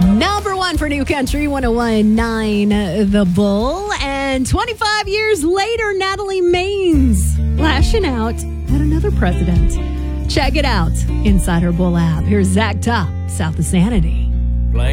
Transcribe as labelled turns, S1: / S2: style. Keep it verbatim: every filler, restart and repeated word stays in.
S1: Number one for New Country, one oh one point nine The Bull. And twenty-five years later, Natalie Maines lashing out at another president. Check it out inside her Bull app. Here's Zach Top, South of Sanity.